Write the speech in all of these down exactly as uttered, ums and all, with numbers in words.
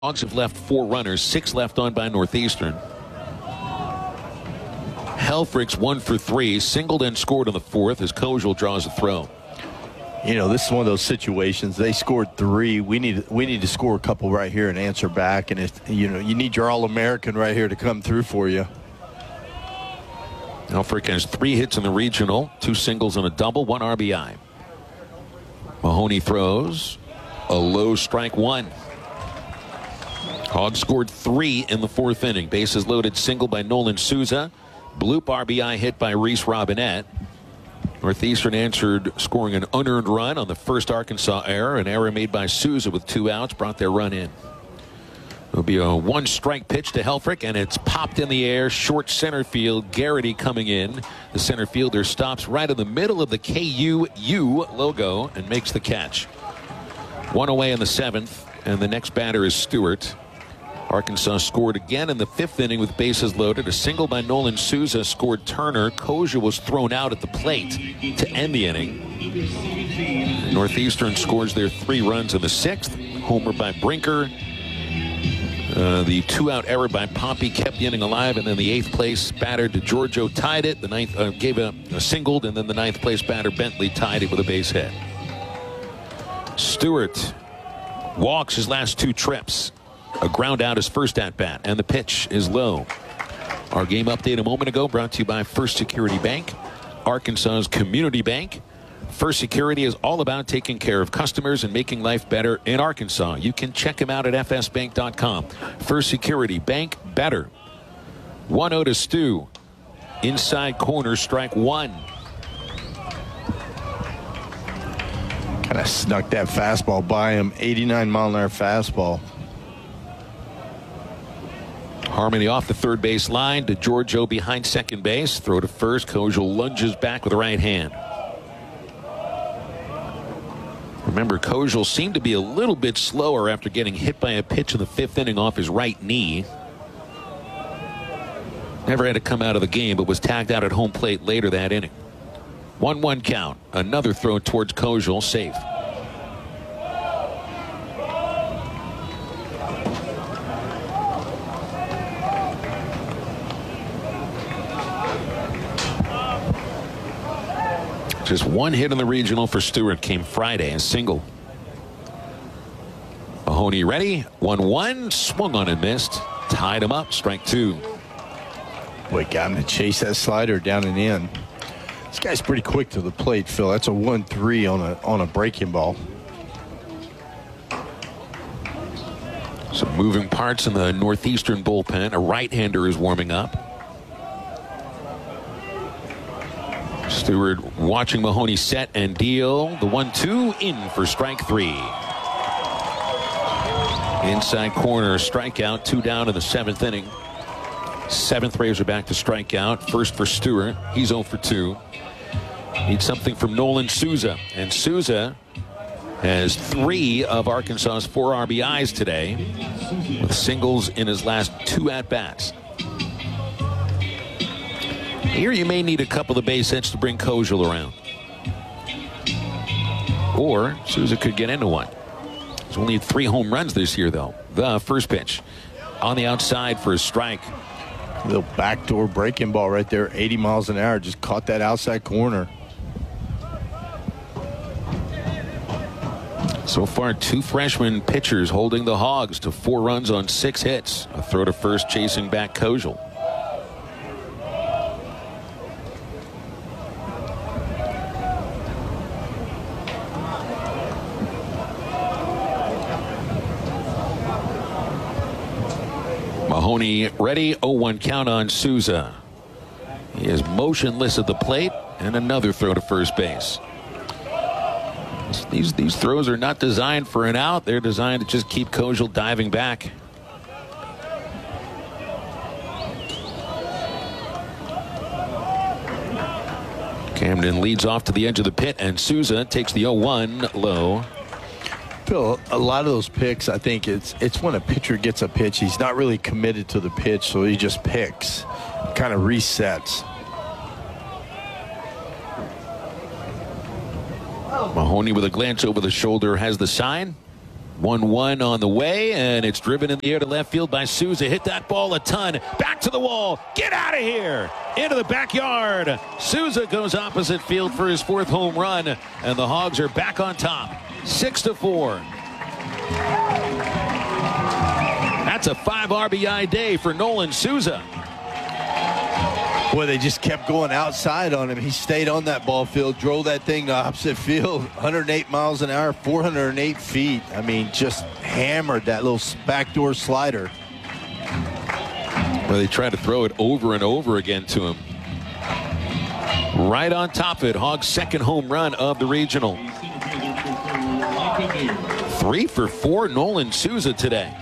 Hogs have left four runners, six left on by Northeastern. Helfrich's one for three, singled and scored on the fourth as Kojal draws a throw. You know, this is one of those situations. They scored three. We need we need to score a couple right here and answer back. And if you know, you need your All-American right here to come through for you. Helfrich has three hits in the regional, two singles and a double, one R B I. Mahoney throws a low strike one. Hogs scored three in the fourth inning. Bases loaded, single by Nolan Souza. Bloop R B I hit by Reese Robinette. Northeastern answered scoring an unearned run on the first Arkansas error. An error made by Souza with two outs brought their run in. It'll be a one strike pitch to Helfrich, and it's popped in the air, short center field. Garrity coming in. The center fielder stops right in the middle of the K U U logo and makes the catch. One away in the seventh, and the next batter is Stewart. Arkansas scored again in the fifth inning with bases loaded. A single by Nolan Souza scored Turner. Kojal was thrown out at the plate to end the inning. Northeastern scores their three runs in the sixth. Homer by Brinker. Uh, the two-out error by Pompey kept the inning alive, and then the eighth place batter DeGiorgio tied it. The ninth uh, gave a, a singled, and then the ninth place batter Bentley tied it with a base hit. Stewart walks his last two trips. A ground out his first at bat, and the pitch is low. Our game update a moment ago brought to you by First Security Bank, Arkansas's community bank. First Security is all about taking care of customers and making life better in Arkansas. You can check them out at f s bank dot com. First Security Bank, better. one oh to Stu. Inside corner, strike one. Kind of snuck that fastball by him. eighty-nine mile an hour fastball. Harmony off the third base line. DeGiorgio behind second base. Throw to first. Kojal lunges back with the right hand. Remember, Kojal seemed to be a little bit slower after getting hit by a pitch in the fifth inning off his right knee. Never had to come out of the game, but was tagged out at home plate later that inning. one one count. Another throw towards Kojal. Safe. Just one hit in the regional for Stewart came Friday, a single. Mahoney ready. one one. Swung on and missed. Tied him up. Strike two. Boy, got him to chase that slider down and in. This guy's pretty quick to the plate, Phil. That's a one three on a on a breaking ball. Some moving parts in the Northeastern bullpen. A right-hander is warming up. Stewart watching Mahoney set and deal. The one two in for strike three. Inside corner, strikeout, two down in the seventh inning. Seventh Razorback to strikeout. First for Stewart. He's oh for two. Needs something from Nolan Souza. And Souza has three of Arkansas's four R B Is today, with singles in his last two at-bats. Here you may need a couple of base hits to bring Kojal around. Or Souza could get into one. He's only had three home runs this year, though. The first pitch on the outside for a strike. Little backdoor breaking ball right there, eighty miles an hour. Just caught that outside corner. So far, two freshman pitchers holding the Hogs to four runs on six hits. A throw to first, chasing back Kojal. Mahoney ready. oh one count on Souza. He is motionless at the plate, and another throw to first base. These these throws are not designed for an out. They're designed to just keep Kojal diving back. Camden leads off to the edge of the pit, and Souza takes the oh one low. Phil, a lot of those picks, I think it's it's when a pitcher gets a pitch, he's not really committed to the pitch, so he just picks, kind of resets. Mahoney with a glance over the shoulder has the sign. one one on the way, and it's driven in the air to left field by Souza. Hit that ball a ton. Back to the wall. Get out of here. Into the backyard. Souza goes opposite field for his fourth home run, and the Hogs are back on top. Six to four. That's a five R B I day for Nolan Souza. Boy, they just kept going outside on him. He stayed on that ball field, drove that thing to opposite field, one hundred eight miles an hour, four hundred eight feet. I mean, just hammered that little backdoor slider. Well, they tried to throw it over and over again to him. Right on top of it, Hogs' second home run of the regional. Three for four, Nolan Souza today.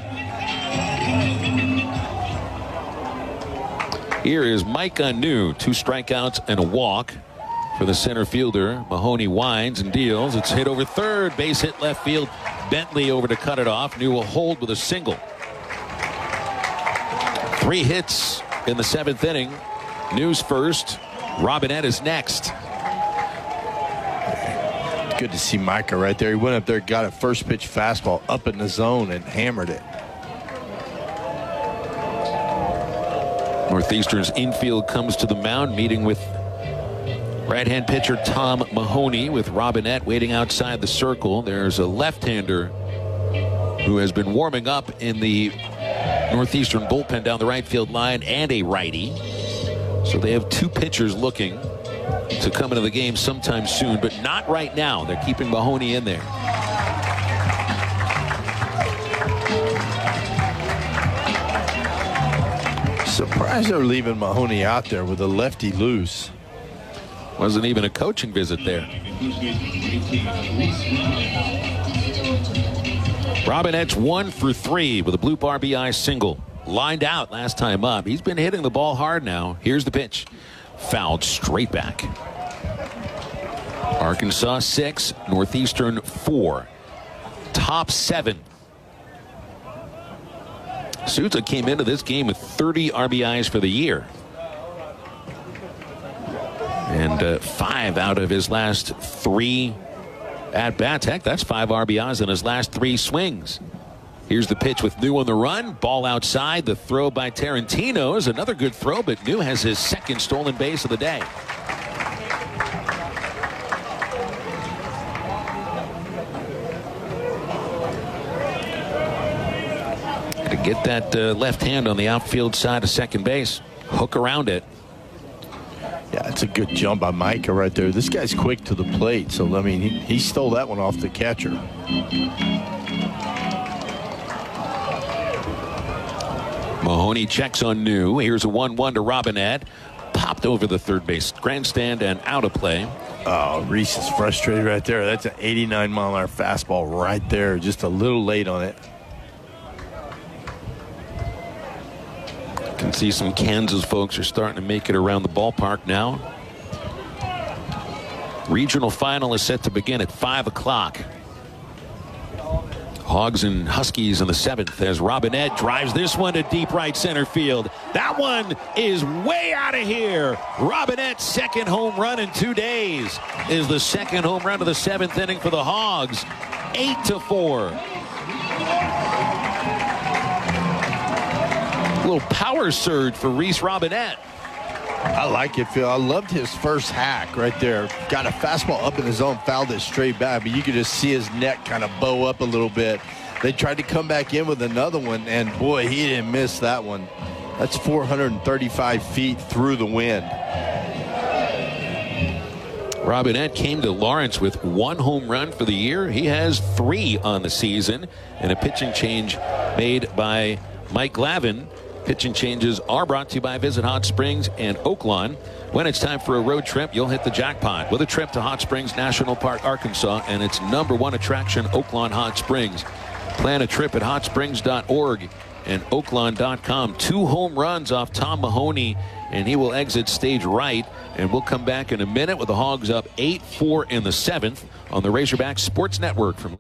Here is Mike Anu, two strikeouts and a walk for the center fielder. Mahoney winds and deals. It's hit over third, base hit left field. Bentley over to cut it off. New will hold with a single. Three hits in the seventh inning. New's first. Robinette is next. Good to see Micah right there. He went up there, got a first pitch fastball up in the zone and hammered it. Northeastern's infield comes to the mound, meeting with right-hand pitcher Tom Mahoney, with Robinette waiting outside the circle. There's a left-hander who has been warming up in the Northeastern bullpen down the right field line, and a righty. So they have two pitchers looking to come into the game sometime soon, but not right now. They're keeping Mahoney in there. Surprised they're leaving Mahoney out there with a lefty loose. Wasn't even a coaching visit there. Robinette's one for three with a bloop R B I single. Lined out last time up. He's been hitting the ball hard now. Here's the pitch. Fouled straight back. Arkansas six, Northeastern four. Top seven. Souza came into this game with thirty R B Is for the year. And uh, five out of his last three at-bats. Heck, that's five R B Is in his last three swings. Here's the pitch with New on the run. Ball outside. The throw by Tarantino is another good throw, but New has his second stolen base of the day. To get that uh, left hand on the outfield side of second base. Hook around it. Yeah, it's a good jump by Micah right there. This guy's quick to the plate, so, I mean, he, he stole that one off the catcher. Mahoney checks on New. Here's a one one to Robinette. Popped over the third base grandstand and out of play. Oh, Reese is frustrated right there. That's an eighty-nine mile an hour fastball right there. Just a little late on it. Can see some Kansas folks are starting to make it around the ballpark now. Regional final is set to begin at five o'clock. Hogs and Huskies in the seventh as Robinette drives this one to deep right center field. That one is way out of here. Robinette's second home run in two days is the second home run of the seventh inning for the Hogs. Eight to four. A little power surge for Reese Robinette. I like it, Phil. I loved his first hack right there. Got a fastball up in the zone, fouled it straight back, but you could just see his neck kind of bow up a little bit. They tried to come back in with another one, and boy, he didn't miss that one. That's four hundred thirty-five feet through the wind. Robinette came to Lawrence with one home run for the year. He has three on the season, and a pitching change made by Mike Glavin. Pitching changes are brought to you by Visit Hot Springs and Oaklawn. When it's time for a road trip, you'll hit the jackpot with a trip to Hot Springs National Park, Arkansas, and its number one attraction, Oaklawn Hot Springs. Plan a trip at hot springs dot org and oaklawn dot com. Two home runs off Tom Mahoney, and he will exit stage right. And we'll come back in a minute with the Hogs up eight four in the seventh on the Razorback Sports Network. From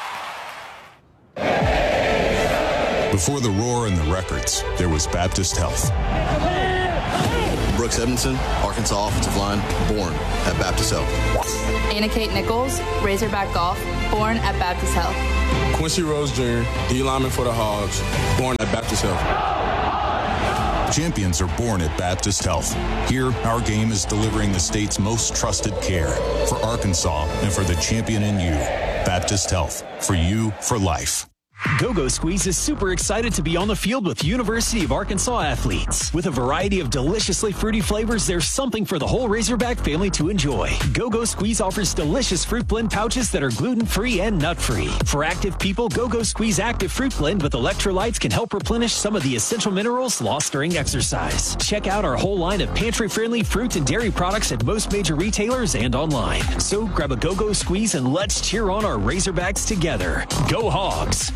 Before the roar and the records, there was Baptist Health. Brooks Edmondson, Arkansas offensive line, born at Baptist Health. Anna Kate Nichols, Razorback Golf, born at Baptist Health. Quincy Rose Junior, D lineman for the Hogs, born at Baptist Health. Champions are born at Baptist Health. Here, our game is delivering the state's most trusted care for Arkansas and for the champion in you. Baptist Health, for you, for life. Go-Go Squeeze is super excited to be on the field with University of Arkansas athletes. With a variety of deliciously fruity flavors, there's something for the whole Razorback family to enjoy. Go-Go Squeeze offers delicious fruit blend pouches that are gluten-free and nut-free. For active people, Go-Go Squeeze Active Fruit Blend with electrolytes can help replenish some of the essential minerals lost during exercise. Check out our whole line of pantry-friendly fruit and dairy products at most major retailers and online. So grab a Go-Go Squeeze and let's cheer on our Razorbacks together. Go Hogs!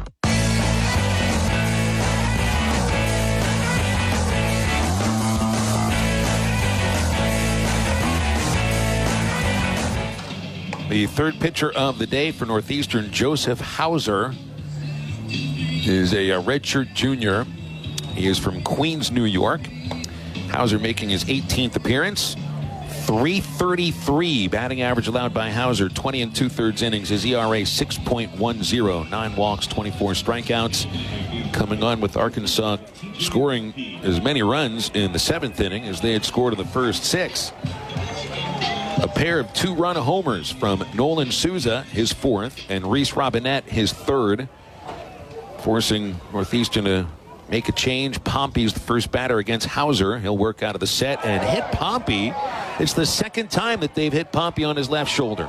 The third pitcher of the day for Northeastern, Joseph Hauser, is a, a redshirt junior. He is from Queens, New York. Hauser making his eighteenth appearance. three thirty-three batting average allowed by Hauser, twenty and two-thirds innings. His E R A six point one oh, nine walks, twenty-four strikeouts. Coming on with Arkansas scoring as many runs in the seventh inning as they had scored in the first six. A pair of two-run homers from Nolan Souza, his fourth, and Reese Robinette, his third, forcing Northeastern to make a change. Pompey's the first batter against Hauser. He'll work out of the set and hit Pompey. It's the second time that they've hit Pompey on his left shoulder.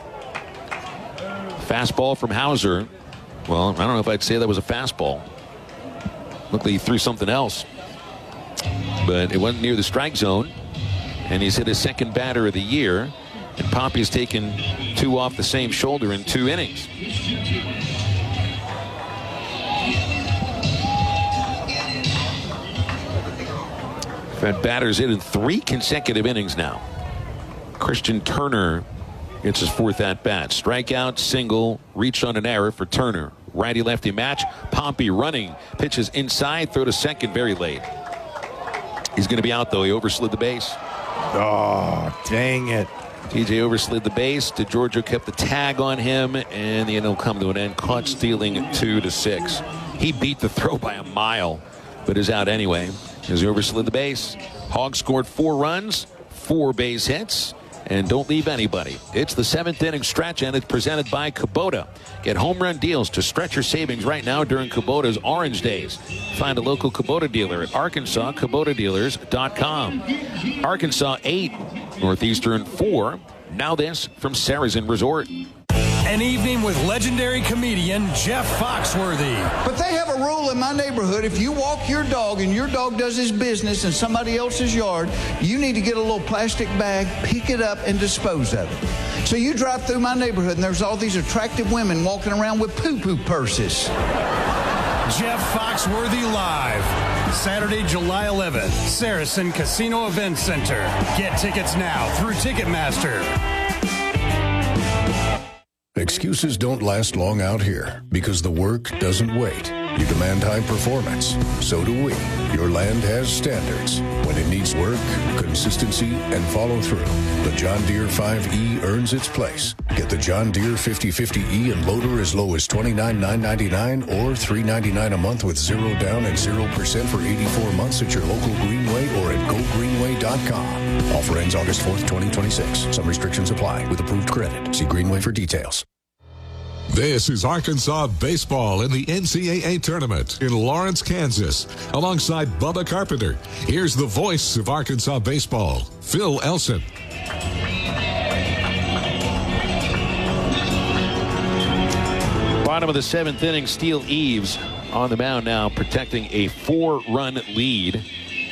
Fastball from Hauser. Well, I don't know if I'd say that was a fastball. Looked like he threw something else. But it wasn't near the strike zone. And he's hit his second batter of the year. And Pompey's taken two off the same shoulder in two innings. We've had batters hit in three consecutive innings now. Christian Turner gets his fourth at-bat. Strikeout, single, reach on an error for Turner. Righty-lefty match. Pompey running. Pitches inside, throw to second very late. He's going to be out, though. He overslid the base. Oh, dang it. T J overslid the base. DeGiorgio kept the tag on him, and the end will come to an end. Caught stealing two to six. He beat the throw by a mile, but is out anyway as he overslid the base. Hogs scored four runs, four base hits, and don't leave anybody. It's the seventh inning stretch, and it's presented by Kubota. Get home run deals to stretch your savings right now during Kubota's Orange Days. Find a local Kubota dealer at Arkansas Kubota Dealers dot com. Arkansas eight, Northeastern four. Now this from Saracen Resort. An evening with legendary comedian Jeff Foxworthy. But they have a rule in my neighborhood. If you walk your dog and your dog does his business in somebody else's yard, you need to get a little plastic bag, pick it up, and dispose of it. So you drive through my neighborhood and there's all these attractive women walking around with poo-poo purses. Jeff Foxworthy live. Saturday, July eleventh, Saracen Casino Event Center. Get tickets now through Ticketmaster. Excuses don't last long out here because the work doesn't wait. You demand high performance. So do we. Your land has standards. When it needs work, consistency, and follow through, the John Deere five E earns its place. Get the John Deere fifty fifty E and loader as low as twenty-nine thousand nine hundred ninety-nine dollars or three hundred ninety-nine dollars a month with zero down and zero percent for eighty-four months at your local Greenway or at go greenway dot com. Offer ends August fourth, twenty twenty-six. Some restrictions apply with approved credit. See Greenway for details. This is Arkansas baseball in the N C double A tournament in Lawrence, Kansas. Alongside Bubba Carpenter, here's the voice of Arkansas baseball, Phil Elson. Bottom of the seventh inning, Steele Eves on the mound now, protecting a four-run lead.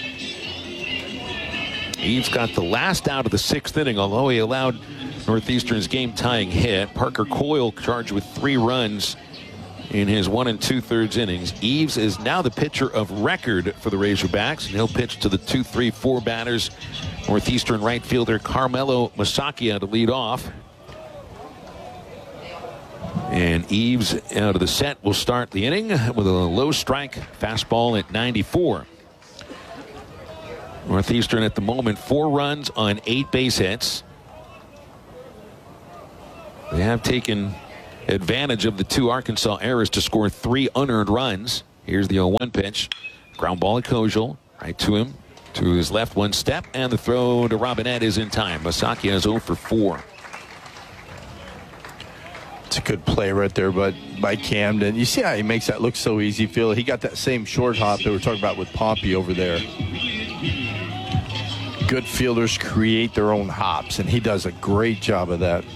Eves got the last out of the sixth inning, although he allowed Northeastern's game-tying hit. Parker Coyle charged with three runs in his one and two-thirds innings. Eves is now the pitcher of record for the Razorbacks, and he'll pitch to the two, three, four batters. Northeastern right fielder Carmelo Masacchia to lead off. And Eves out of the set will start the inning with a low strike fastball at ninety-four. Northeastern at the moment, four runs on eight base hits. They have taken advantage of the two Arkansas errors to score three unearned runs. Here's the oh one pitch. Ground ball at Kojal. Right to him. To his left one step. And the throw to Robinette is in time. Masaki has oh for four. It's a good play right there, but by Camden. You see how he makes that look so easy, Phil? He got that same short hop that we're talking about with Pompey over there. Good fielders create their own hops, and he does a great job of that.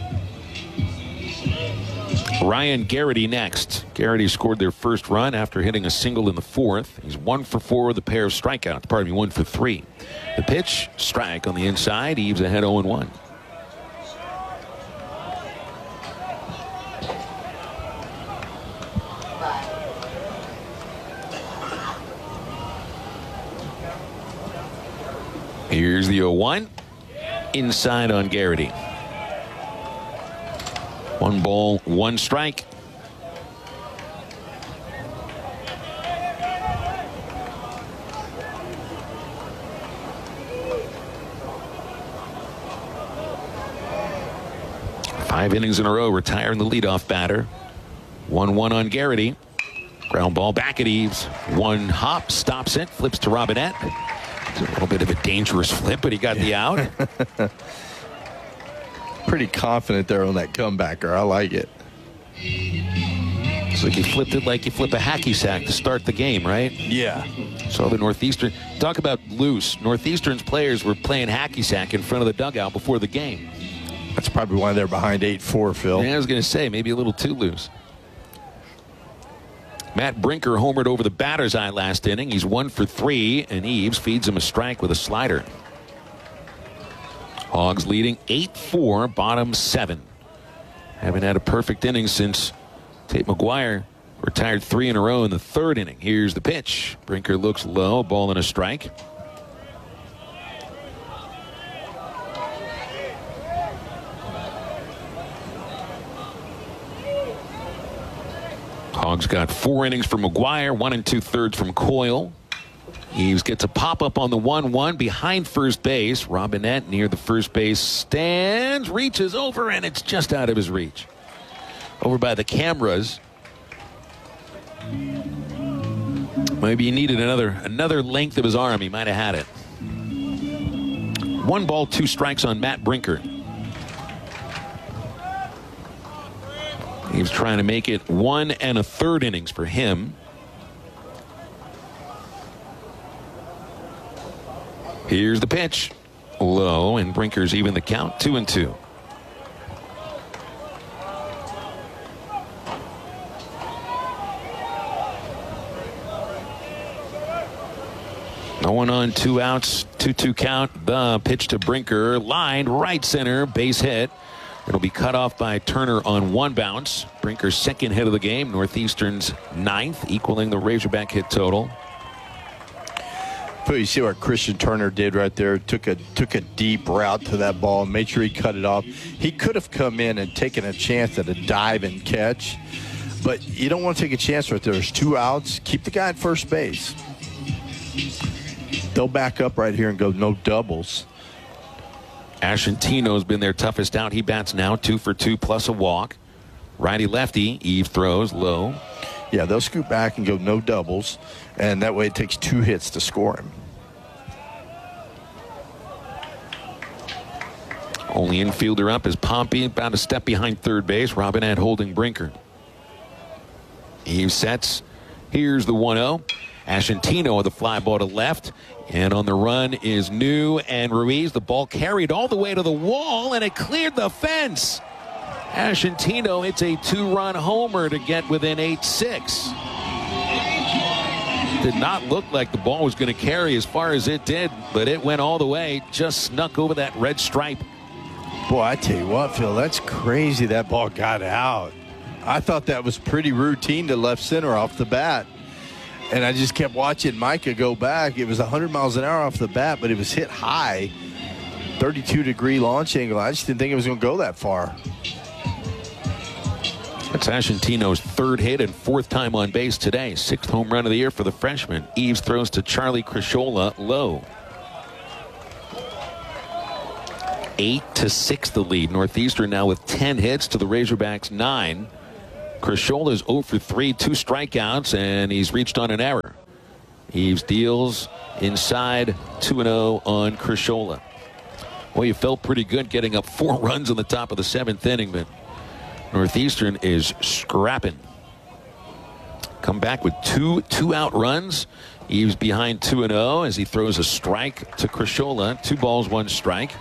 Ryan Garrity next. Garrity scored their first run after hitting a single in the fourth. He's one for four with a pair of strikeouts. Pardon me, one for three. The pitch, strike on the inside. Eves ahead oh and one. Here's the oh one. Inside on Garrity. One ball, one strike. Five innings in a row, retiring the leadoff batter. one one on Garrity. Ground ball back at Eves. One hop, stops it, flips to Robinette. It's a little bit of a dangerous flip, but he got the out. Pretty confident there on that comebacker. I like it. It's like he flipped it like you flip a hacky sack to start the game, right? Yeah. So the Northeastern, talk about loose. Northeastern's players were playing hacky sack in front of the dugout before the game. That's probably why they're behind eight four, Phil. Yeah, I was going to say, maybe a little too loose. Matt Brinker homered over the batter's eye last inning. He's one for three, and Eves feeds him a strike with a slider. Hogs leading eight four, bottom seven. Haven't had a perfect inning since Tate McGuire retired three in a row in the third inning. Here's the pitch. Brinker looks low, ball and a strike. Hogs got four innings from McGuire, one and two thirds from Coyle. Eves gets a pop-up on the one one behind first base. Robinette near the first base stands, reaches over, and it's just out of his reach. Over by the cameras. Maybe he needed another another length of his arm. He might have had it. One ball, two strikes on Matt Brinker. He was trying to make it one and a third innings for him. Here's the pitch. Low, and Brinker's even the count, two and two. No one on, two outs, two two count. The pitch to Brinker, lined right center, base hit. It'll be cut off by Turner on one bounce. Brinker's second hit of the game. Northeastern's ninth, equaling the Razorback hit total. But you see what Christian Turner did right there. Took a took a deep route to that ball and made sure he cut it off. He could have come in and taken a chance at a dive and catch. But you don't want to take a chance right there. There's two outs. Keep the guy at first base. They'll back up right here and go no doubles. Ashantino's been their toughest out. He bats now, two for two plus a walk. Righty-lefty. Eve throws low. Yeah, they'll scoot back and go no doubles, and that way it takes two hits to score him. Only infielder up is Pompey, about a step behind third base. Robinette holding Brinker. Eve sets. Here's the one oh. Ashantino with a fly ball to left. And on the run is New and Ruiz. The ball carried all the way to the wall, and it cleared the fence. Ashantino hits a two-run homer to get within eight six. Did not look like the ball was going to carry as far as it did, but it went all the way, just snuck over that red stripe. Boy, I tell you what, Phil, that's crazy that ball got out. I thought that was pretty routine to left center off the bat. And I just kept watching Micah go back. It was one hundred miles an hour off the bat, but it was hit high. thirty-two degree launch angle. I just didn't think it was going to go that far. That's Ashantino's third hit and fourth time on base today. Sixth home run of the year for the freshman. Eves throws to Charlie Crisciola low. eight to six the lead. Northeastern now with ten hits to the Razorbacks nine. Crisciola is oh for three, two strikeouts, and he's reached on an error. Eaves deals inside, two and oh on Crisciola. Well, you felt pretty good getting up four runs in the top of the seventh inning, but Northeastern is scrapping. Come back with two two-out runs. Eaves behind two and oh as he throws a strike to Crisciola. Two balls, one strike.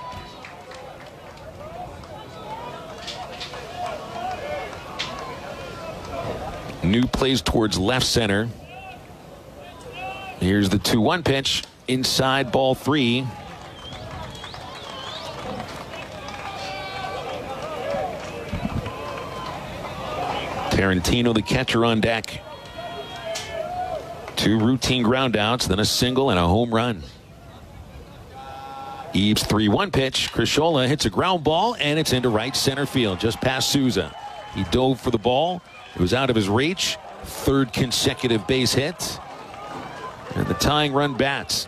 New plays towards left center. Here's the two one pitch. Inside, ball three. Tarantino, the catcher, on deck. Two routine groundouts, then a single and a home run. Eaves three one pitch. Crisciola hits a ground ball, and it's into right center field, just past Souza. He dove for the ball. It was out of his reach. Third consecutive base hit. And the tying run bats.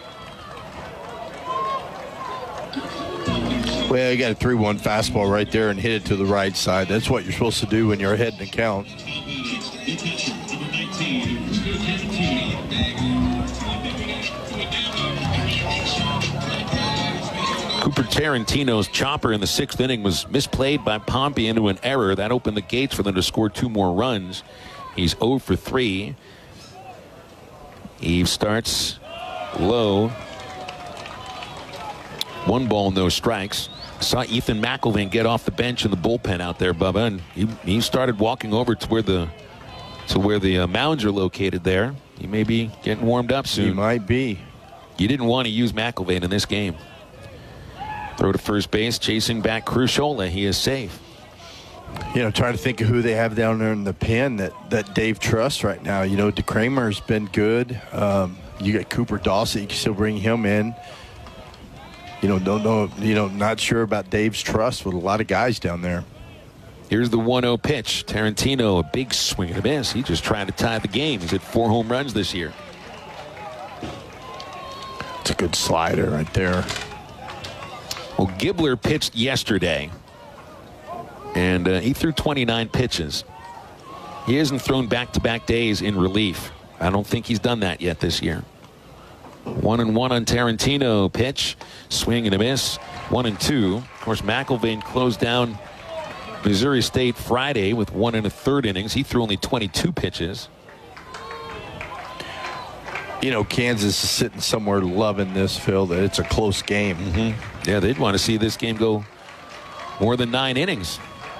Well, you got a three one fastball right there and hit it to the right side. That's what you're supposed to do when you're ahead in the count. Cooper Tarantino's chopper in the sixth inning was misplayed by Pompey into an error. That opened the gates for them to score two more runs. He's oh for three. Eaves starts low. One ball, no strikes. Saw Ethan McElvain get off the bench in the bullpen out there, Bubba, and he, he started walking over to where the to where the uh, mounds are located there. He may be getting warmed up soon. He might be. You didn't want to use McElvain in this game. Throw to first base, chasing back Crisciola. He is safe. You know, trying to think of who they have down there in the pen that, that Dave trusts right now. You know, DeCramer's been good. Um, you got Cooper Dawson. You can still bring him in. You know, don't know, you know, not sure about Dave's trust with a lot of guys down there. Here's the one oh pitch. Tarantino, a big swing and a miss. He just trying to tie the game. He's hit four home runs this year. It's a good slider right there. Well, Gibler pitched yesterday, and uh, he threw twenty-nine pitches. He hasn't thrown back-to-back days in relief. I don't think he's done that yet this year. One and one on Tarantino. Pitch, swing and a miss. One and two. Of course, McElvain closed down Missouri State Friday with one and a third innings. He threw only twenty-two pitches. You know, Kansas is sitting somewhere loving this, Phil, that it's a close game. Mm-hmm. Yeah, they'd want to see this game go more than nine innings.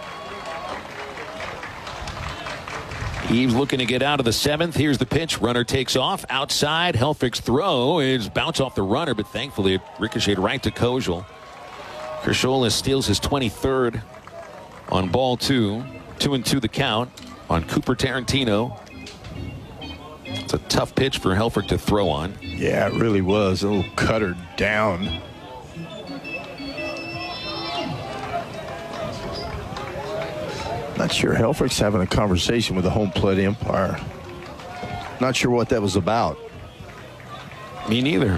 Eaves looking to get out of the seventh. Here's the pitch. Runner takes off. Outside. Helfrich's throw is bounce off the runner, but thankfully it ricocheted right to Kojal. Crisciola steals his twenty-third on ball two. Two and two the count on Cooper Tarantino. It's a tough pitch for Helfrich to throw on. Yeah, it really was. A little cutter down. Not sure. Helfrich's having a conversation with the home plate umpire. Not sure what that was about. Me neither.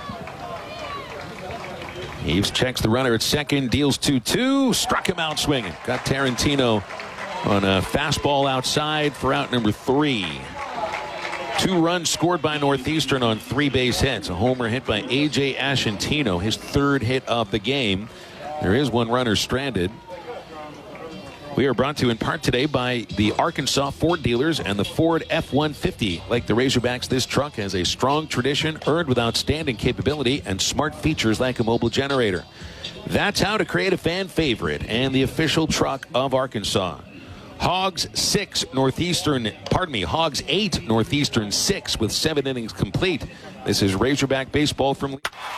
Eaves checks the runner at second, deals two two, struck him out swinging. Got Tarantino on a fastball outside for out number three. Two runs scored by Northeastern on three base hits. A homer hit by A J Ascentino, his third hit of the game. There is one runner stranded. We are brought to you in part today by the Arkansas Ford dealers and the Ford F one fifty. Like the Razorbacks, this truck has a strong tradition earned with outstanding capability and smart features like a mobile generator. That's how to create a fan favorite and the official truck of Arkansas. Hogs six, Northeastern, pardon me, Hogs eight, Northeastern six with seven innings complete. This is Razorback Baseball from...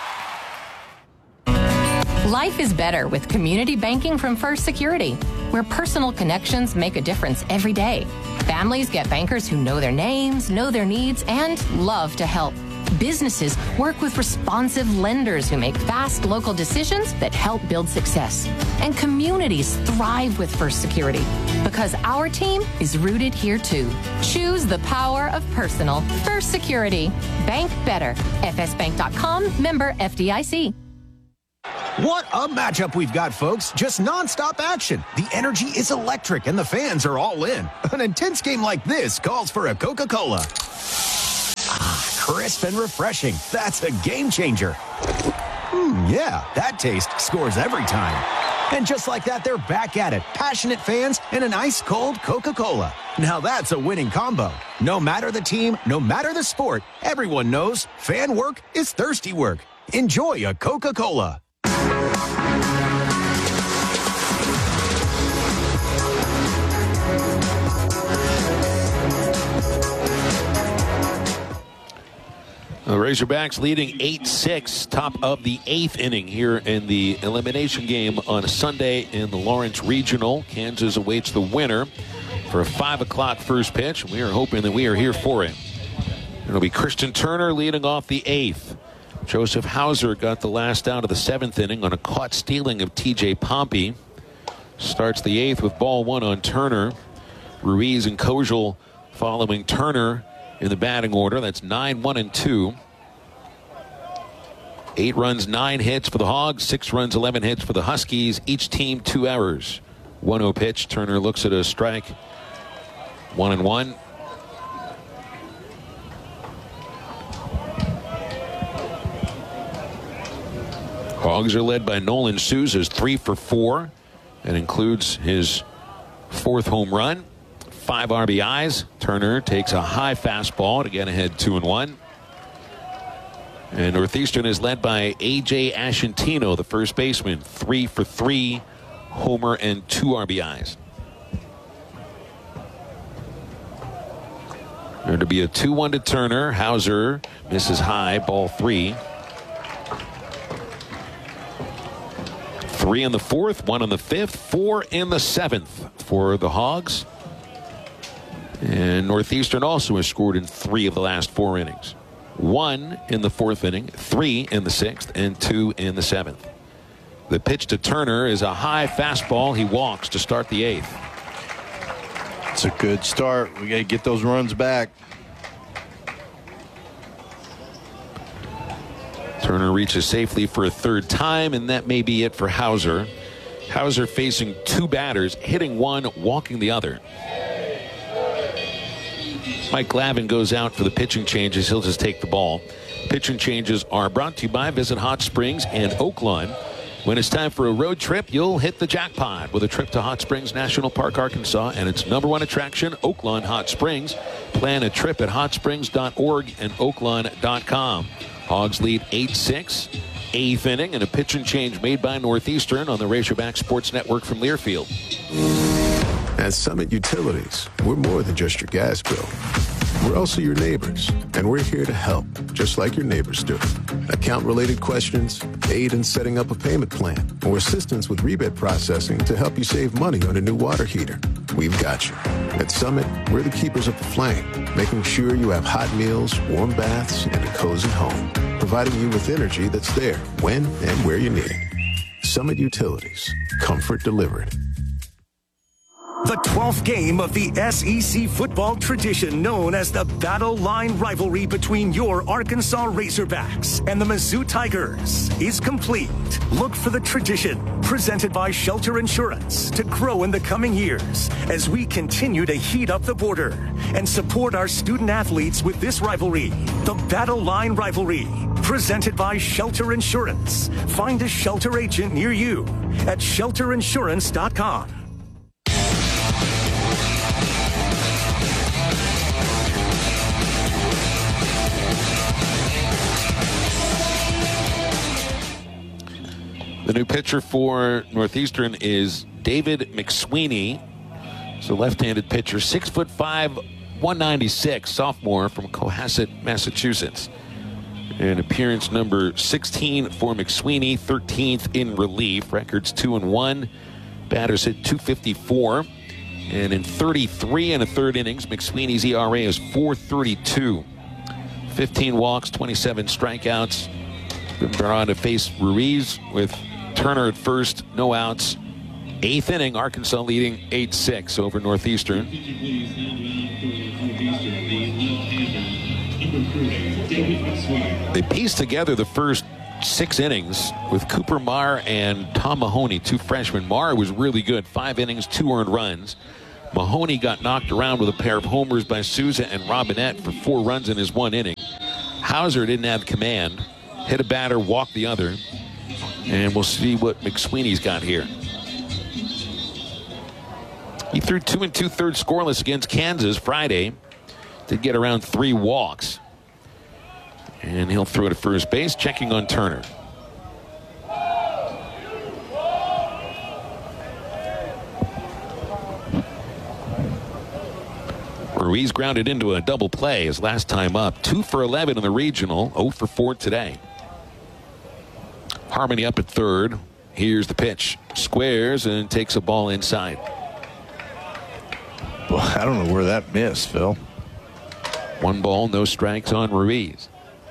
Life is better with community banking from First Security, where personal connections make a difference every day. Families get bankers who know their names, know their needs, and love to help. Businesses work with responsive lenders who make fast local decisions that help build success. And communities thrive with First Security because our team is rooted here too. Choose the power of personal. First Security. Bank better. F S bank dot com, member F D I C. What a matchup we've got, folks. Just nonstop action. The energy is electric and the fans are all in. An intense game like this calls for a Coca-Cola. Ah, crisp and refreshing. That's a game changer. Hmm, yeah, that taste scores every time. And just like that, they're back at it. Passionate fans and an ice-cold Coca-Cola. Now that's a winning combo. No matter the team, no matter the sport, everyone knows fan work is thirsty work. Enjoy a Coca-Cola. The Razorbacks leading eight six, top of the eighth inning here in the elimination game on a Sunday in the Lawrence Regional. Kansas awaits the winner for a five o'clock first pitch. We are hoping that we are here for it. It'll be Christian Turner leading off the eighth. Joseph Hauser got the last out of the seventh inning on a caught stealing of T J Pompey. Starts the eighth with ball one on Turner. Ruiz and Kojal following Turner in the batting order. That's nine, one, and two. Eight runs, nine hits for the Hogs. Six runs, eleven hits for the Huskies. Each team two errors. one oh pitch. Turner looks at a strike. One and one. Hogs are led by Nolan Souza's three for four. That includes his fourth home run. Five R B Is. Turner takes a high fastball to get ahead two and one. And Northeastern is led by A J Ashantino, the first baseman. Three for three, homer and two R B Is. There to be a two one to Turner. Hauser misses high, ball three. Three in the fourth, one in the fifth, four in the seventh for the Hogs. And Northeastern also has scored in three of the last four innings. One in the fourth inning, three in the sixth, and two in the seventh. The pitch to Turner is a high fastball. He walks to start the eighth. It's a good start. We got to get those runs back. Turner reaches safely for a third time, and that may be it for Hauser. Hauser facing two batters, hitting one, walking the other. Mike Glavin goes out for the pitching changes. He'll just take the ball. Pitching changes are brought to you by Visit Hot Springs and Oaklawn. When it's time for a road trip, you'll hit the jackpot with a trip to Hot Springs National Park, Arkansas, and its number one attraction, Oaklawn Hot Springs. Plan a trip at hot springs dot org and oaklawn dot com. Hogs lead eight six, eighth inning, and a pitching change made by Northeastern on the Razorback Sports Network from Learfield. At Summit Utilities, we're more than just your gas bill. We're also your neighbors, and we're here to help, just like your neighbors do. Account-related questions, aid in setting up a payment plan, or assistance with rebate processing to help you save money on a new water heater. We've got you. At Summit, we're the keepers of the flame, making sure you have hot meals, warm baths, and a cozy home, providing you with energy that's there when and where you need it. Summit Utilities. Comfort delivered. The twelfth game of the S E C football tradition known as the Battle Line rivalry between your Arkansas Razorbacks and the Mizzou Tigers is complete. Look for the tradition presented by Shelter Insurance to grow in the coming years as we continue to heat up the border and support our student athletes with this rivalry, the Battle Line rivalry, presented by Shelter Insurance. Find a Shelter agent near you at shelter insurance dot com. The new pitcher for Northeastern is David McSweeney. It's a left-handed pitcher, six foot five, one ninety-six, sophomore from Cohasset, Massachusetts. And appearance number sixteen for McSweeney, thirteenth in relief. Records two and one. Batters hit two fifty-four. And in thirty-three and a third innings, McSweeney's E R A is four thirty-two. fifteen walks, twenty-seven strikeouts. They're on to face Ruiz with Turner at first, no outs. Eighth inning, Arkansas leading eight six over Northeastern. They pieced together the first six innings with Cooper Marr and Tom Mahoney, two freshmen. Marr was really good. Five innings, two earned runs. Mahoney got knocked around with a pair of homers by Souza and Robinette for four runs in his one inning. Hauser didn't have command. Hit a batter, walked the other. And we'll see what McSweeney's got here. He threw two and two-thirds scoreless against Kansas Friday. Did get around three walks. And he'll throw to first base, checking on Turner. Ruiz grounded into a double play his last time up. two for eleven in the regional, oh for four today. Harmony up at third. Here's the pitch. Squares and takes a ball inside. Well, I don't know where that missed, Phil. One ball, no strikes on Ruiz.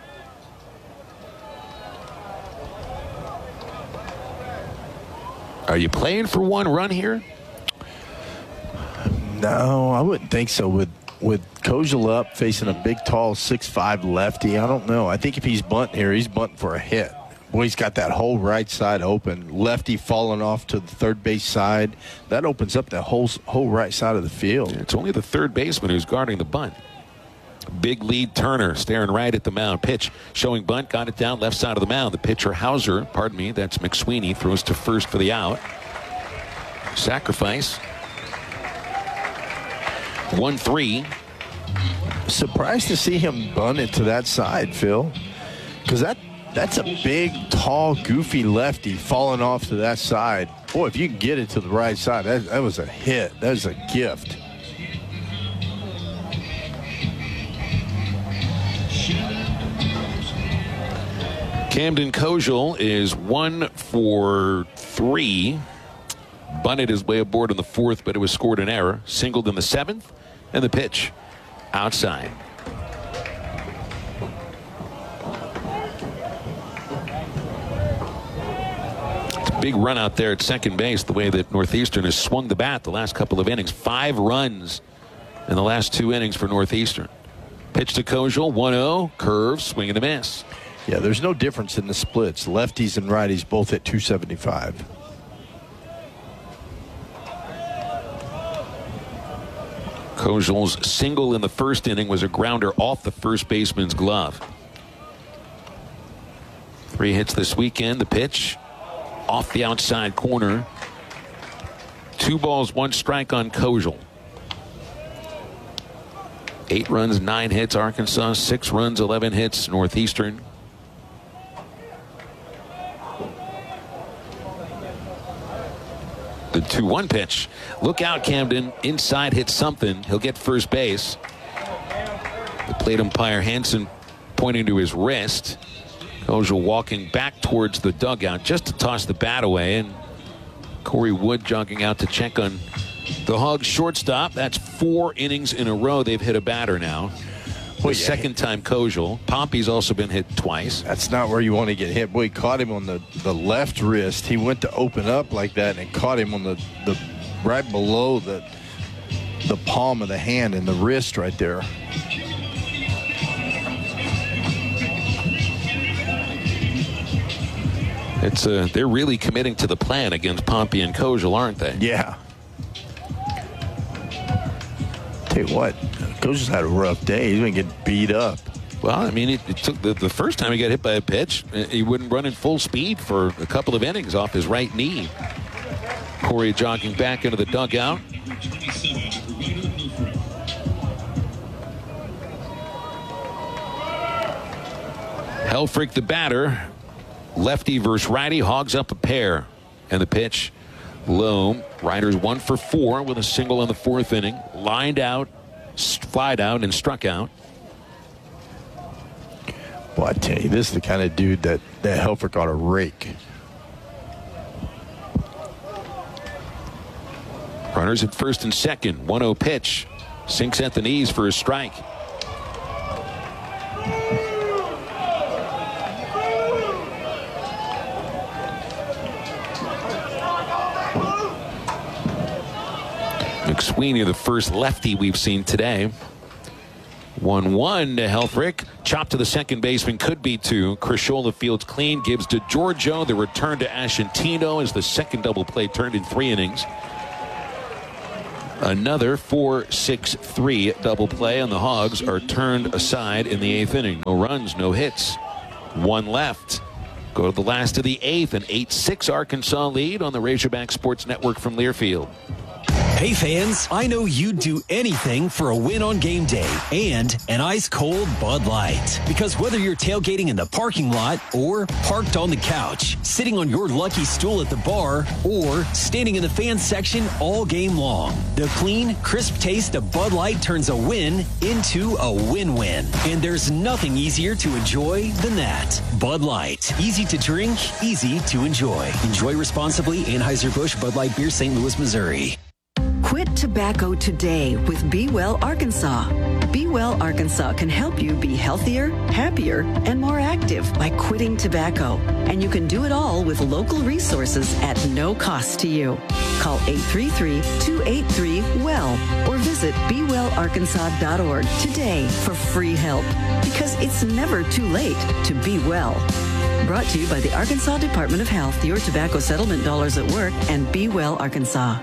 Are you playing for one run here? No, I wouldn't think so. With with Kojal up facing a big, tall, six five lefty, I don't know. I think if he's bunting here, he's bunting for a hit. Boy, he's got that whole right side open. Lefty falling off to the third base side. That opens up that whole whole right side of the field. It's only the third baseman who's guarding the bunt. Big lead Turner staring right at the mound. Pitch showing bunt, got it down left side of the mound. The pitcher Hauser, pardon me, that's McSweeney, throws to first for the out. Sacrifice. one three. Surprised to see him bunt it to that side, Phil. Because that, that's a big, tall, goofy lefty falling off to that side. Boy, if you can get it to the right side, that, that was a hit. That was a gift. Camden Kojal is one for three. Bunted his way aboard in the fourth, but it was scored an error. Singled in the seventh, and the pitch outside. It's a big run out there at second base, the way that Northeastern has swung the bat the last couple of innings. Five runs in the last two innings for Northeastern. Pitch to Kojal, one oh, curve, swing and a miss. Yeah, there's no difference in the splits. Lefties and righties both at two seventy-five. Kojal's single in the first inning was a grounder off the first baseman's glove. Three hits this weekend. The pitch off the outside corner. Two balls, one strike on Kojal. Eight runs, nine hits, Arkansas. Six runs, eleven hits, Northeastern. The two one pitch. Look out, Camden. Inside hits something. He'll get first base. The plate umpire Hansen pointing to his wrist. Kojal walking back towards the dugout just to toss the bat away. And Corey Wood jogging out to check on the Hogs shortstop. That's four innings in a row they've hit a batter now. The Boy, yeah. second time Kojal. Pompey's also been hit twice. That's not where you want to get hit. Boy, he caught him on the, the left wrist. He went to open up like that and caught him on the, the right below the the palm of the hand and the wrist right there. It's uh, they're really committing to the plan against Pompey and Kojal, aren't they? Yeah. Tell you what, Kojal's had a rough day. He's going to get beat up. Well, I mean, it, it took the, the first time he got hit by a pitch, he wouldn't run in full speed for a couple of innings off his right knee. Corey jogging back into the dugout. Helfrich, the batter. Lefty versus righty. Hogs up a pair. And the pitch low. Riders one for four with a single in the fourth inning. Lined out, flied out, and struck out. Well, I tell you, this is the kind of dude that, that Helfrich ought to rake. Runners at first and second. one oh pitch. Sinks at the knees for a strike. McSweeney, the first lefty we've seen today. one one to Helfrich. Chop to the second baseman, could be two. Crishola fields clean, gives to Giorgio. The return to Ascentino as the second double play turned in three innings. Another four six three double play, and the Hogs are turned aside in the eighth inning. No runs, no hits. One left. Go to the last of the eighth, an eight six Arkansas lead on the Razorback Sports Network from Learfield. Hey fans, I know you'd do anything for a win on game day and an ice-cold Bud Light. Because whether you're tailgating in the parking lot or parked on the couch, sitting on your lucky stool at the bar, or standing in the fan section all game long, the clean, crisp taste of Bud Light turns a win into a win-win. And there's nothing easier to enjoy than that. Bud Light. Easy to drink, easy to enjoy. Enjoy responsibly. Anheuser-Busch Bud Light Beer, Saint Louis, Missouri. Quit tobacco today with Be Well Arkansas. Be Well Arkansas can help you be healthier, happier, and more active by quitting tobacco. And you can do it all with local resources at no cost to you. Call eight three three, two eight three, W E L L or visit be well arkansas dot org today for free help. Because it's never too late to be well. Brought to you by the Arkansas Department of Health, your tobacco settlement dollars at work, and Be Well Arkansas.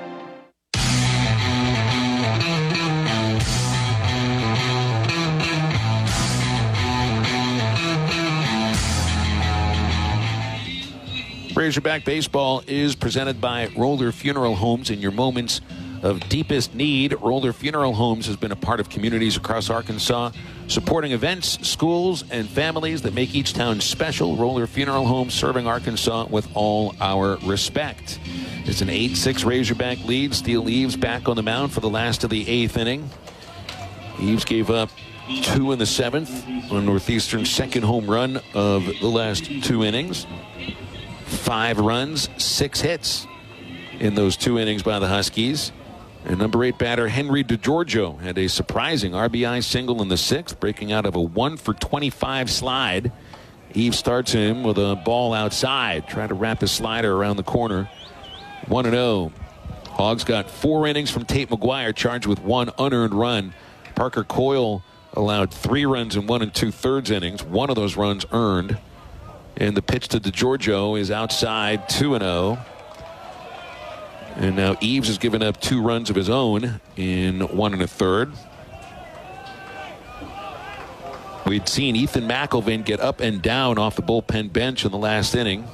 Razorback Baseball is presented by Roller Funeral Homes. In your moments of deepest need, Roller Funeral Homes has been a part of communities across Arkansas, supporting events, schools, and families that make each town special. Roller Funeral Homes serving Arkansas with all our respect. It's an eight six Razorback lead. Steele Eaves back on the mound for the last of the eighth inning. Eaves gave up two in the seventh on Northeastern's second home run of the last two innings. Five runs, six hits in those two innings by the Huskies. And number eight batter Henry DeGiorgio had a surprising R B I single in the sixth, breaking out of a one for twenty-five slide. Eaves starts him with a ball outside, trying to wrap his slider around the corner. one and oh. Hogs got four innings from Tate McGuire, charged with one unearned run. Parker Coyle allowed three runs in one and two-thirds innings. One of those runs earned. And the pitch to DeGiorgio is outside, two and oh. And now Eaves has given up two runs of his own in one and a third. We'd seen Ethan McElvain get up and down off the bullpen bench in the last inning.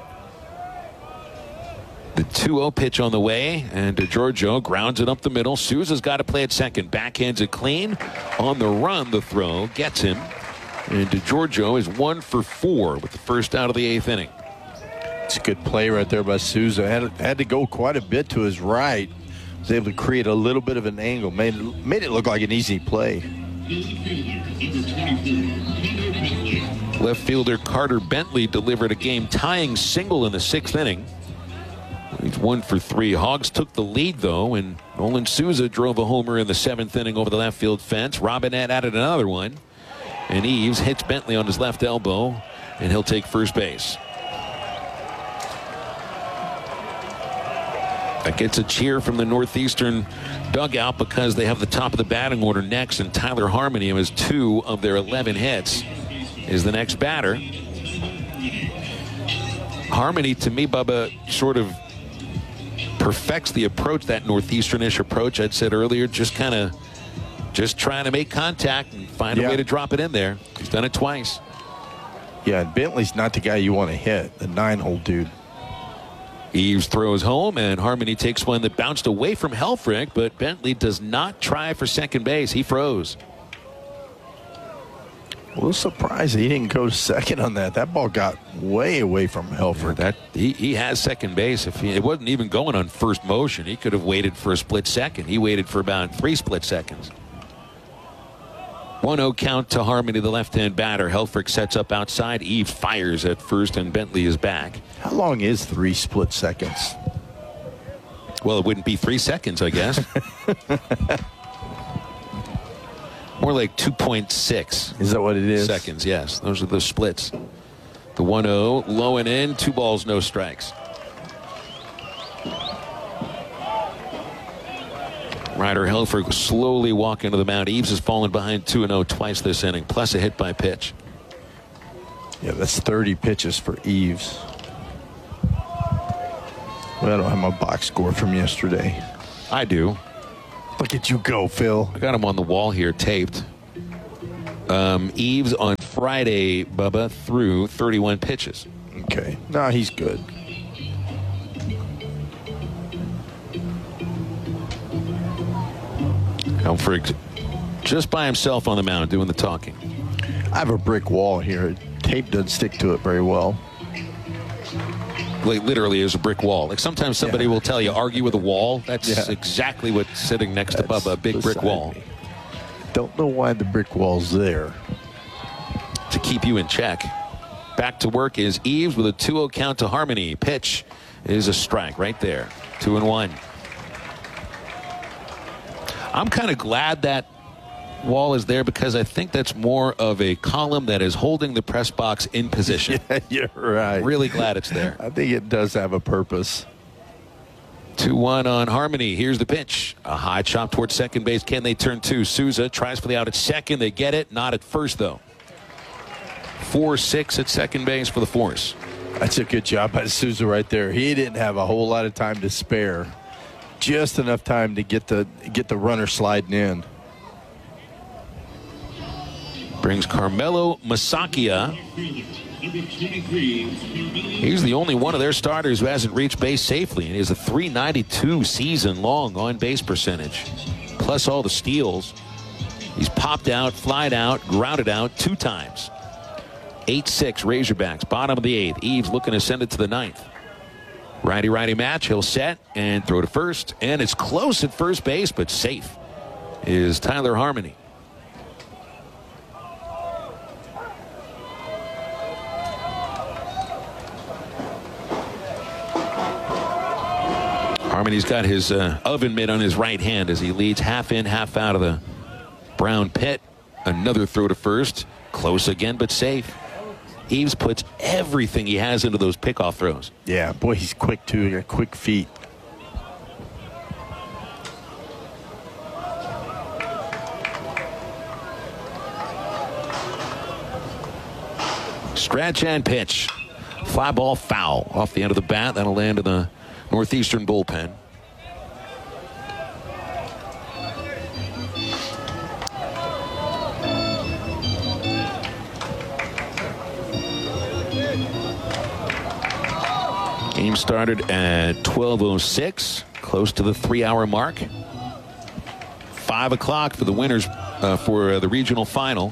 The two oh pitch on the way, and DeGiorgio grounds it up the middle. Souza's got to play at second. Backhands it clean. On the run, the throw gets him. And DeGiorgio is one for four with the first out of the eighth inning. It's a good play right there by Souza. Had, had to go quite a bit to his right. Was able to create a little bit of an angle. Made, made it look like an easy play. Left fielder Carter Bentley delivered a game-tying single in the sixth inning. He's one for three. Hogs took the lead, though, and Nolan Souza drove a homer in the seventh inning over the left field fence. Robinette added another one. And Eaves hits Bentley on his left elbow, and he'll take first base. That gets a cheer from the Northeastern dugout because they have the top of the batting order next, and Tyler Harmony, who has two of their eleven hits, is the next batter. Harmony, to me, Bubba, sort of perfects the approach, that Northeastern-ish approach I'd said earlier, just kind of just trying to make contact and find yeah. a way to drop it in there. He's done it twice. Yeah, and Bentley's not the guy you want to hit, the nine-hole dude. Eaves throws home, and Harmony takes one that bounced away from Helfrich, but Bentley does not try for second base. He froze. A little surprised he didn't go to second on that. That ball got way away from Helfrich. Yeah, that he, he has second base. If he, it wasn't even going on first motion, he could have waited for a split second. He waited for about three split seconds. one oh count to Harmony, the left-hand batter. Helfrich sets up outside. Eaves fires at first, and Bentley is back. How long is three split seconds? Well, it wouldn't be three seconds, I guess. More like two point six. Is that what it is? Seconds, yes. Those are the splits. The one oh, low and in, two balls, no strikes. Ryder Helfer slowly walking to the mound. Eaves has fallen behind two and oh twice this inning, plus a hit by pitch. Yeah, that's thirty pitches for Eaves. Well, I don't have my box score from yesterday. I do. Look at you go, Phil. I got him on the wall here, taped. Um, Eaves on Friday, Bubba, threw thirty-one pitches. Okay. No, he's good. Helfrich just by himself on the mound doing the talking. I have a brick wall here. Tape doesn't stick to it very well. Like, literally is a brick wall. Like sometimes somebody yeah. will tell you, argue with a wall. That's yeah. exactly what's sitting next That's to Bubba, a big brick wall. Me. Don't know why the brick wall's there. To keep you in check. Back to work is Eaves with a two oh count to Harmony. Pitch is a strike right there. Two and one. I'm kind of glad that wall is there because I think that's more of a column that is holding the press box in position. Yeah, you're right. Really glad it's there. I think it does have a purpose. two one on Harmony. Here's the pitch. A high chop towards second base. Can they turn two? Souza tries for the out at second. They get it. Not at first, though. four six at second base for the Force. That's a good job by Souza right there. He didn't have a whole lot of time to spare. Just enough time to get the get the runner sliding in. Brings Carmelo Masakia. He's the only one of their starters who hasn't reached base safely, and he has a three ninety-two season-long on-base percentage, plus all the steals. He's popped out, flied out, grounded out two times. eight six Razorbacks, bottom of the eighth. Eaves looking to send it to the ninth. Righty-righty match. He'll set and throw to first. And it's close at first base, but safe is Tyler Harmony. Harmony's got his uh, oven mitt on his right hand as he leads half in, half out of the brown pit. Another throw to first. Close again, but safe. Eaves puts everything he has into those pickoff throws. Yeah, boy, he's quick, too. He got quick feet. Stretch and pitch. Fly ball foul off the end of the bat. That'll land in the Northeastern bullpen. Game started at twelve oh six, close to the three-hour mark. Five o'clock for the winners uh, for uh, the regional final.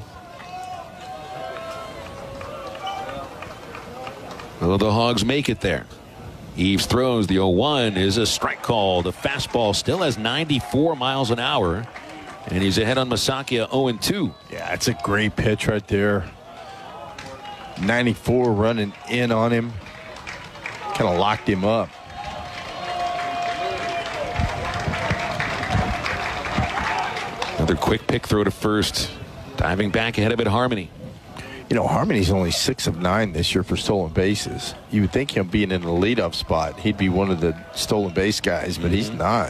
Will the Hogs make it there? Eaves throws. The oh one is a strike call. The fastball still has ninety-four miles an hour, and he's ahead on Masakia oh and two. Yeah, it's a great pitch right there. ninety-four running in on him. Kind of locked him up. Another quick pick throw to first. Diving back ahead of it, Harmony. You know, Harmony's only six of nine this year for stolen bases. You would think him being in the leadoff spot, he'd be one of the stolen base guys, but mm-hmm. he's not.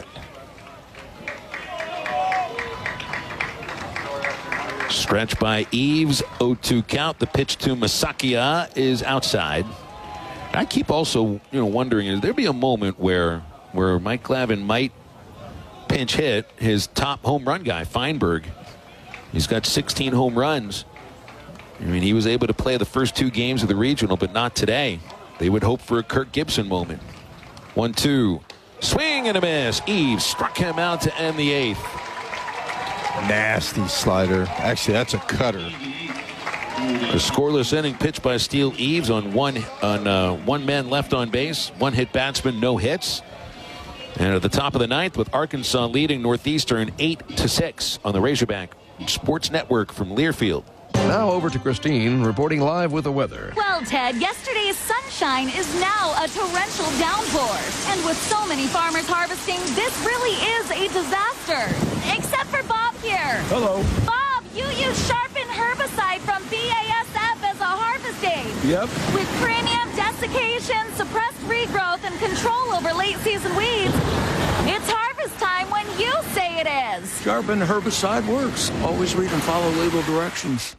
Stretch by Eaves, oh two count. The pitch to Masakia is outside. I keep also, you know, wondering, is there be a moment where where Mike Glavine might pinch hit his top home run guy, Feinberg? He's got sixteen home runs. I mean, he was able to play the first two games of the regional, but not today. They would hope for a Kirk Gibson moment. One two. Swing and a miss. Eaves struck him out to end the eighth. Nasty slider. Actually, that's a cutter. A scoreless inning pitched by Steele Eaves on one on uh, one man left on base. One hit batsman, no hits. And at the top of the ninth, with Arkansas leading Northeastern eight to six on the Razorback Sports Network from Learfield. Now over to Christine reporting live with the weather. Well, Ted, yesterday's sunshine is now a torrential downpour. And with so many farmers harvesting, this really is a disaster. Except for Bob here. Hello. Bob, you use Sharpen herbicide from B A S F as a harvest aid. Yep. With premium Desiccant desiccation, suppressed regrowth, and control over late season weeds. It's harvest time when you say it is. Sharpen herbicide works. Always read and follow label directions.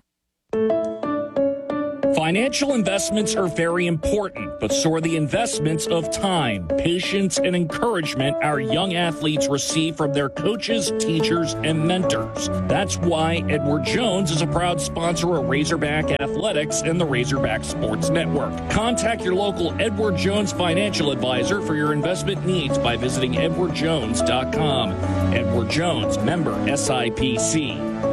Financial investments are very important, but so are the investments of time, patience, and encouragement our young athletes receive from their coaches, teachers, and mentors. That's why Edward Jones is a proud sponsor of Razorback Athletics and the Razorback Sports Network. Contact your local Edward Jones financial advisor for your investment needs by visiting edward jones dot com. Edward Jones, member S I P C.